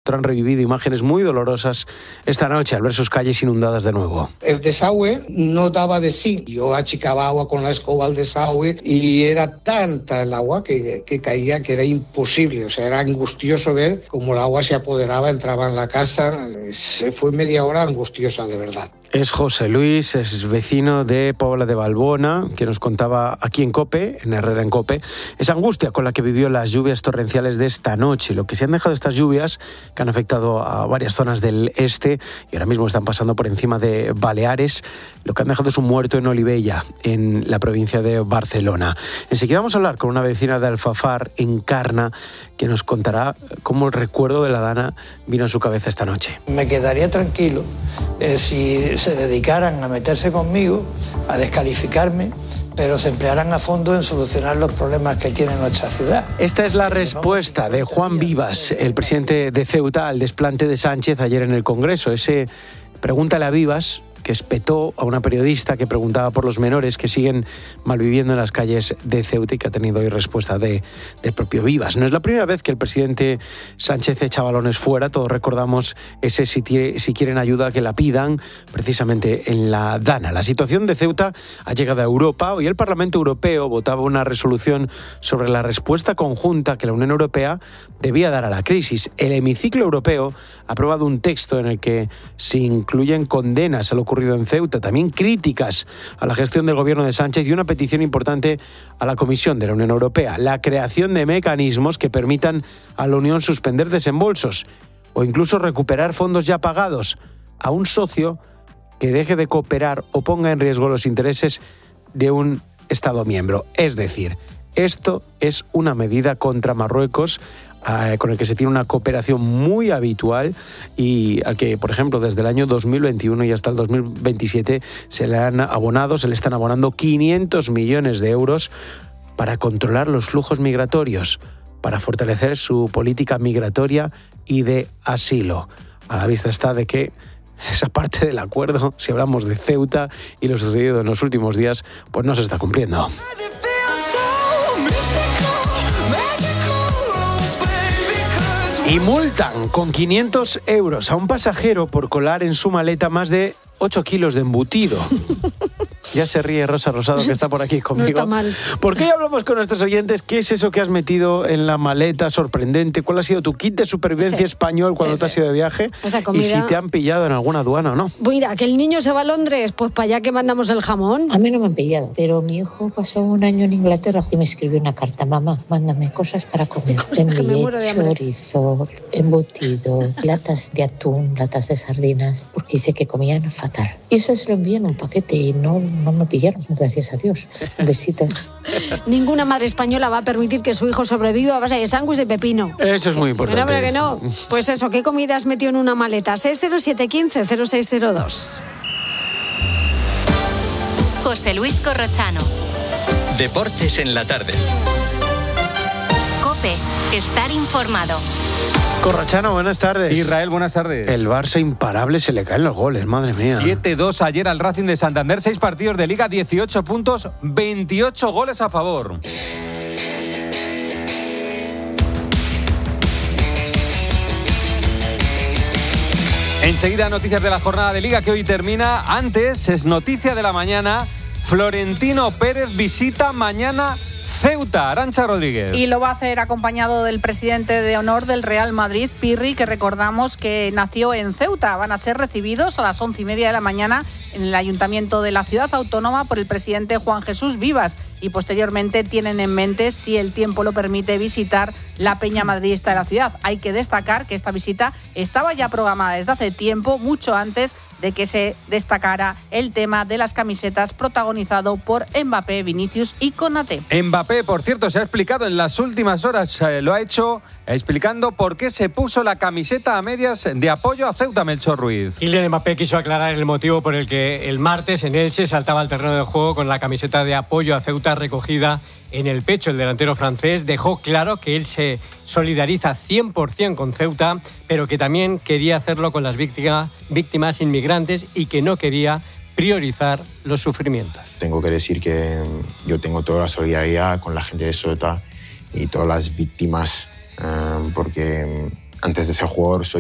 Otro han revivido imágenes muy dolorosas esta noche al ver sus calles inundadas de nuevo. El desagüe no daba de sí. Yo achicaba agua con la escoba al desagüe y era tanta el agua que caía que era imposible. O sea, era angustioso ver cómo el agua se apoderaba, entraba en la casa. Fue media hora angustiosa, de verdad. Es José Luis, es vecino de Pobla de Valbona, que nos contaba aquí en COPE, en Herrera en COPE, esa angustia con la que vivió las lluvias torrenciales de esta noche. Lo que se han dejado estas lluvias, que han afectado a varias zonas del este y ahora mismo están pasando por encima de Baleares, lo que han dejado es un muerto en Olivella, en la provincia de Barcelona. Enseguida vamos a hablar con una vecina de Alfafar, Encarna, que nos contará cómo el recuerdo de la Dana vino a su cabeza esta noche. Me quedaría tranquilo si se dedicaran a meterse conmigo, a descalificarme, pero se emplearan a fondo en solucionar los problemas que tiene nuestra ciudad. Esta es la respuesta de Juan Vivas, el presidente de Ceuta, al desplante de Sánchez ayer en el Congreso. Ese pregúntale a Vivas, que espetó a una periodista que preguntaba por los menores que siguen malviviendo en las calles de Ceuta y que ha tenido hoy respuesta del propio Vivas. No es la primera vez que el presidente Sánchez echa balones fuera. Todos recordamos ese si quieren ayuda que la pidan, precisamente en la Dana. La situación de Ceuta ha llegado a Europa. Hoy el Parlamento Europeo votaba una resolución sobre la respuesta conjunta que la Unión Europea debía dar a la crisis. El hemiciclo europeo ha aprobado un texto en el que se incluyen condenas a lo ocurrido en Ceuta, también críticas a la gestión del gobierno de Sánchez y una petición importante a la Comisión de la Unión Europea, la creación de mecanismos que permitan a la Unión suspender desembolsos o incluso recuperar fondos ya pagados a un socio que deje de cooperar o ponga en riesgo los intereses de un Estado miembro. Es decir, esto es una medida contra Marruecos con el que se tiene una cooperación muy habitual y al que, por ejemplo, desde el año 2021 y hasta el 2027 se le están abonando 500 millones de euros para controlar los flujos migratorios, para fortalecer su política migratoria y de asilo. A la vista está de que esa parte del acuerdo, si hablamos de Ceuta y lo sucedido en los últimos días, pues no se está cumpliendo. Y multan con 500 euros a un pasajero por colar en su maleta más de 8 kilos de embutido. Ya se ríe Rosa Rosado, que está por aquí conmigo. No está mal. ¿Por qué hablamos con nuestros oyentes? ¿Qué es eso que has metido en la maleta sorprendente? ¿Cuál ha sido tu kit de supervivencia español cuando te has ido de viaje? Esa comida... Y si te han pillado en alguna aduana o no. Mira, que el niño se va a Londres, pues para allá que mandamos el jamón. A mí no me han pillado, pero mi hijo pasó un año en Inglaterra y me escribió una carta. Mamá, mándame cosas para comer. Te envié chorizo, embutido, latas de atún, latas de sardinas, porque dice que comían fatal. Y eso se lo envié en un paquete y no me pillaron, gracias a Dios. Un besito. Ninguna madre española va a permitir que su hijo sobreviva a base de sándwich de pepino. Eso es muy importante. Pero que no. Pues eso, ¿qué comida has metido en una maleta? 60715-0602. José Luis Corrochano. Deportes en la tarde. COPE. Estar informado. Corrochano, buenas tardes. Israel, buenas tardes. El Barça imparable, se le caen los goles, madre mía. 7-2 ayer al Racing de Santander, 6 partidos de Liga, 18 puntos, 28 goles a favor. Enseguida noticias de la jornada de Liga que hoy termina. Antes es noticia de la mañana. Florentino Pérez visita mañana Ceuta. Arantxa Rodríguez. Y lo va a hacer acompañado del presidente de honor del Real Madrid, Pirri, que recordamos que nació en Ceuta. Van a ser recibidos a las 11:30 de la mañana en el Ayuntamiento de la Ciudad Autónoma por el presidente Juan Jesús Vivas. Y posteriormente tienen en mente, si el tiempo lo permite, visitar la Peña Madridista de la ciudad. Hay que destacar que esta visita estaba ya programada desde hace tiempo, mucho antes de que se destacara el tema de las camisetas protagonizado por Mbappé, Vinicius y Konaté. Mbappé, por cierto, se ha explicado en las últimas horas, lo ha hecho explicando por qué se puso la camiseta a medias de apoyo a Ceuta, Melchor Ruiz. Kylian Mbappé quiso aclarar el motivo por el que el martes en Elche saltaba al terreno de juego con la camiseta de apoyo a Ceuta recogida en el pecho. El delantero francés dejó claro que él se solidariza 100% con Ceuta, pero que también quería hacerlo con las víctimas inmigrantes y que no quería priorizar los sufrimientos. Tengo que decir que yo tengo toda la solidaridad con la gente de Ceuta y todas las víctimas, porque antes de ser jugador soy